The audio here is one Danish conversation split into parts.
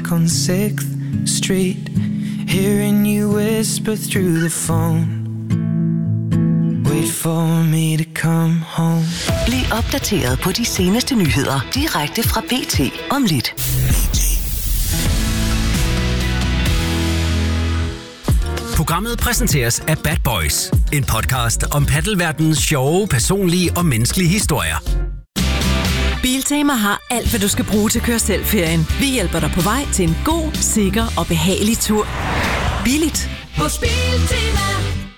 like on 6th Street, hearing you whisper through the phone. Wait for me to come home. Bliv opdateret på de seneste nyheder direkte fra BT om lidt. Programmet præsenteres af Bad Boys, en podcast om paddelverdenens sjove, personlige og menneskelige historier. Biltema har alt, hvad du skal bruge til kør-selv-ferien. Vi hjælper dig på vej til en god, sikker og behagelig tur. Billigt hos Biltema.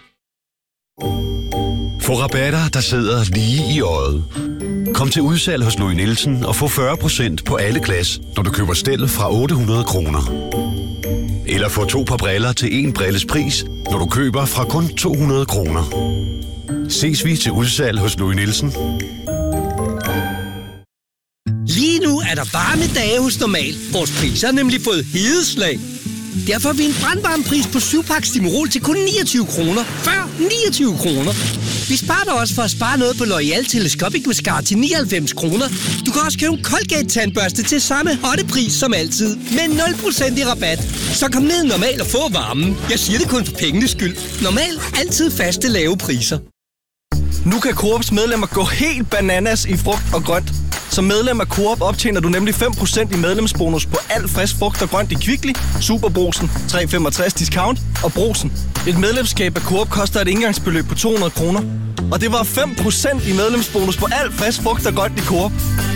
Få rabatter, der sidder lige i øjet. Kom til udsalg hos Louis Nielsen og få 40% på alle glas, når du køber stel fra 800 kroner. Eller få 2 par briller til 1 brilles pris, når du køber fra kun 200 kroner. Ses vi til udsalg hos Louis Nielsen. Lige nu er der varme dage hos Normal. Vores priser har nemlig fået hedeslag. Derfor har vi en brandvarm pris på 7-pakke Stimorol til kun 29 kroner. Før 29 kroner. Vi sparer dig også for at spare noget på L'Oreal Telescopic Mascara til 99 kroner. Du kan også købe en Colgate-tandbørste til samme hotte pris som altid. Med 0% i rabat. Så kom ned Normal og få varmen. Jeg siger det kun for pengenes skyld. Normal. Altid faste lave priser. Nu kan Coops medlemmer gå helt bananas i frugt og grønt. Som medlem af Coop optjener du nemlig 5% i medlemsbonus på alt frisk frugt og grønt i Kvickly, Superbrugsen, 365 discount og Brugsen. Et medlemskab af Coop koster et engangsbeløb på 200 kroner. Og det var 5% i medlemsbonus på alt frisk frugt og grønt i Coop.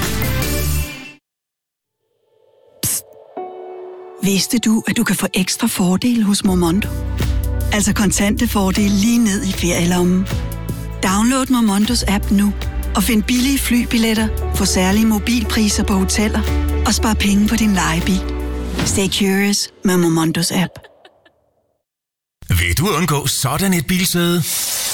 Psst. Vidste du, at du kan få ekstra fordel hos Momondo? Altså kontante fordel lige ned i ferielommen. Download Momondos app nu og find billige flybilletter, få særlige mobilpriser på hoteller og spar penge på din lejebil. Stay curious med Momondos app. Vil du undgå sådan et bilsæde?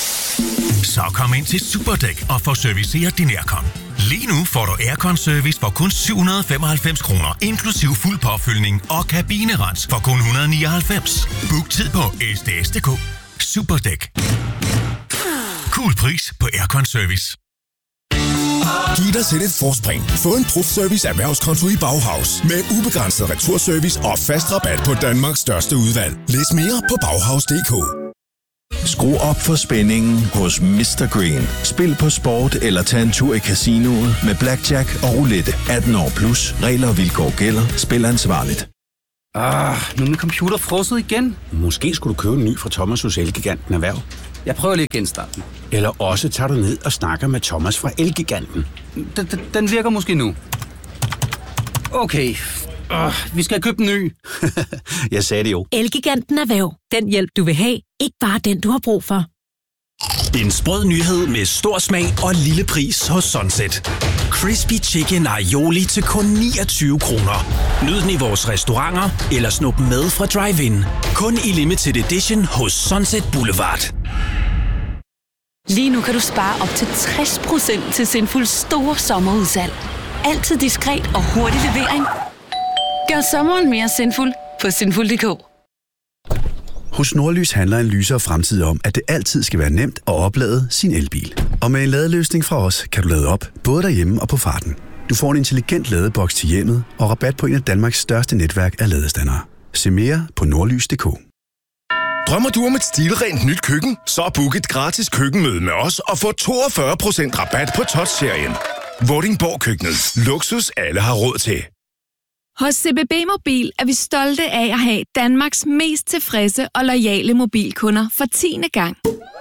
Så kom ind til Superdæk og få serviceret din aircon. Lige nu får du aircon-service for kun 795 kroner, inklusiv fuld påfyldning og kabinerens for kun 199. Book tid på sds.dk. Superdæk. Cool pris på aircon-service. Giv dig selv et forspring. Få en Prof-service erhvervskonto i Bauhaus med ubegrænset returservice og fast rabat på Danmarks største udvalg. Læs mere på Bauhaus.dk. Skru op for spændingen hos Mr. Green. Spil på sport eller tag en tur i casinoet med blackjack og roulette. 18 år plus. Regler og vilkår gælder. Spil ansvarligt. Nu er min computer frosset igen. Måske skulle du købe en ny fra Thomas hos Elgiganten Erhverv. Jeg prøver lige at genstarte den. Eller også tager du ned og snakker med Thomas fra Elgiganten. Den virker måske nu. Okay. Vi skal købe en ny. Jeg sagde det jo. Elgiganten Erhverv. Den hjælp, du vil have. Ikke bare den, du har brug for. En sprød nyhed med stor smag og lille pris hos Sunset. Crispy Chicken Aioli til kun 29 kroner. Nyd den i vores restauranter eller snup med fra drive-in. Kun i limited edition hos Sunset Boulevard. Lige nu kan du spare op til 60% til Sinful store sommerudsalg. Altid diskret og hurtig levering. Gør sommeren mere sinful på sinful.dk. Hos Nordlys handler en lysere fremtid om, at det altid skal være nemt at oplade sin elbil. Og med en ladeløsning fra os, kan du lade op, både derhjemme og på farten. Du får en intelligent ladeboks til hjemmet og rabat på en af Danmarks største netværk af ladestandere. Se mere på nordlys.dk. Drømmer du om et stilrent nyt køkken? Så book et gratis køkkenmøde med os og få 42% rabat på Touch-serien. Vordingborg Køkkenet. Luksus alle har råd til. Hos CBB Mobil er vi stolte af at have Danmarks mest tilfredse og loyale mobilkunder for 10. gang.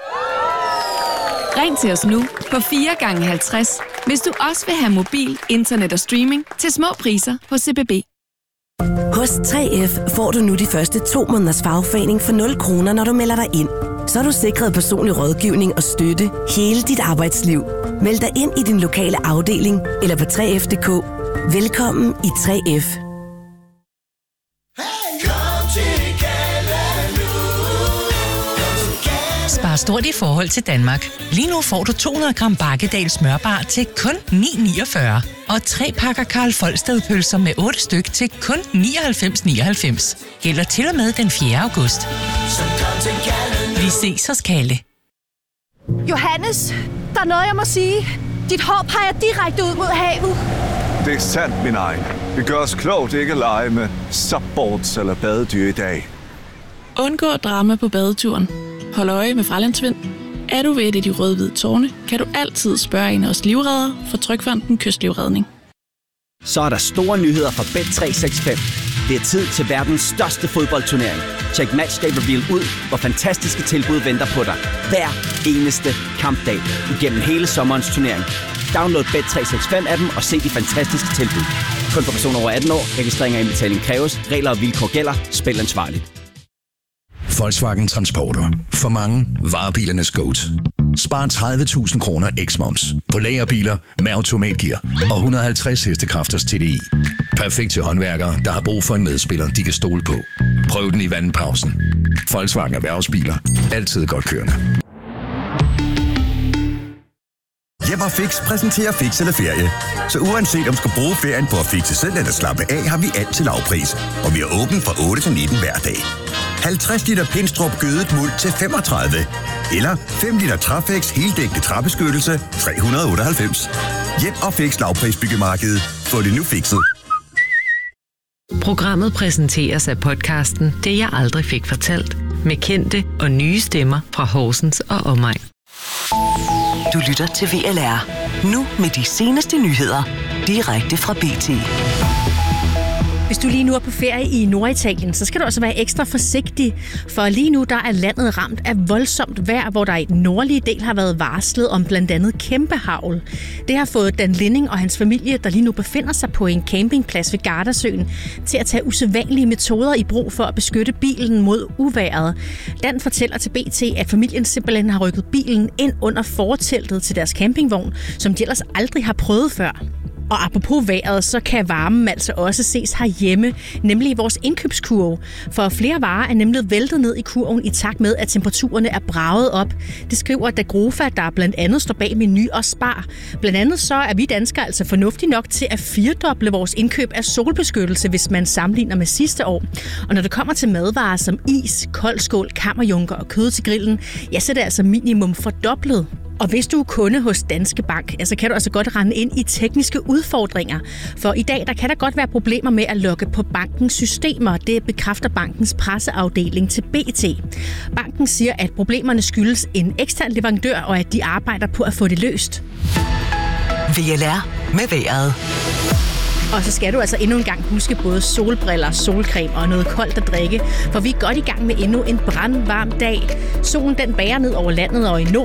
Ring til os nu på 4 gange 50, hvis du også vil have mobil, internet og streaming til små priser hos CBB. Hos 3F får du nu de første 2 måneders fagforening for 0 kroner, når du melder dig ind. Så er du sikret personlig rådgivning og støtte hele dit arbejdsliv. Meld dig ind i din lokale afdeling eller på 3F.dk. Velkommen i 3F. Spar stort i forhold til Danmark. Lige nu får du 200 gram Bakkedal smørbar til kun 9,49. Og 3 pakker Karl Folsted-pølser med 8 styk til kun 99,99. Gælder til og med den 4. august. Vi ses hos Kalle. Johannes, der er noget, jeg må sige. Dit hår peger direkte ud mod havet. Det er sandt, min egen. Vi gør os klogt ikke at lege med subboards eller badedyr i dag. Undgå drama på badeturen. Hold øje med Fralandsvind. Er du ved et af de rød-hvide tårne, kan du altid spørge en af os livreddere fra Trygfonden Kystlivredning. Så er der store nyheder fra Bet365. Det er tid til verdens største fodboldturnering. Check Matchday Reveal ud, hvor fantastiske tilbud venter på dig. Hver eneste kampdag igennem hele sommerens turnering. Download Bet365-appen og se de fantastiske tilbud. Kun for personer over 18 år. Registrering og indbetaling kræves. Regler og vilkår gælder. Spil ansvarligt. Volkswagen Transporter. For mange varebilernes GOAT. Spar 30.000 kroner x-moms på lagerbiler med automatgear og 150 hestekræfters TDI. Perfekt til håndværkere, der har brug for en medspiller, de kan stole på. Prøv den i vandpausen. Volkswagen Erhvervsbiler. Altid godt kørende. Hjem og Fix præsenterer Fix eller Ferie. Så uanset om du skal bruge ferien på at fixe selv eller slappe af, har vi alt til lavpris. Og vi er åbent fra 8 til 19 hver dag. 50 liter Pinstrup gødet muld til 35. Eller 5 liter Trafex heldækkende træbeskyttelse 398. Hjem og Fix lavprisbyggemarkedet. Få det nu fikset. Programmet præsenteres af podcasten Det jeg aldrig fik fortalt. Med kendte og nye stemmer fra Horsens og omegn. Du lytter til VLR. Nu med de seneste nyheder. Direkte fra BT. Hvis du lige nu er på ferie i Norditalien, så skal du også være ekstra forsigtig, for lige nu der er landet ramt af voldsomt vejr, hvor der i den nordlige del har været varslet om blandt andet kæmpe hagl. Det har fået Dan Linding og hans familie, der lige nu befinder sig på en campingplads ved Gardasøen, til at tage usædvanlige metoder i brug for at beskytte bilen mod uvejret. Dan fortæller til BT, at familien simpelthen har rykket bilen ind under forteltet til deres campingvogn, som de ellers aldrig har prøvet før. Og apropos vejret, så kan varmen altså også ses herhjemme, nemlig i vores indkøbskurve. For flere varer er nemlig væltet ned i kurven i takt med, at temperaturerne er braget op. Det skriver Dagrofa, der blandt andet står bag Meny og Spar. Blandt andet så er vi danskere altså fornuftige nok til at firdoble vores indkøb af solbeskyttelse, hvis man sammenligner med sidste år. Og når det kommer til madvarer som is, koldskål, kammerjunker og kød til grillen, ja, så er det altså minimum fordoblet. Og hvis du er kunde hos Danske Bank, så kan du altså godt rende ind i tekniske udfordringer. For i dag der kan der godt være problemer med at logge på bankens systemer. Det bekræfter bankens presseafdeling til BT. Banken siger, at problemerne skyldes en ekstern leverandør, og at de arbejder på at få det løst. VLR med vejret. Og så skal du altså endnu en gang huske både solbriller, solcreme og noget koldt at drikke, for vi er godt i gang med endnu en brandvarm dag. Solen den bærer ned over landet, og i nord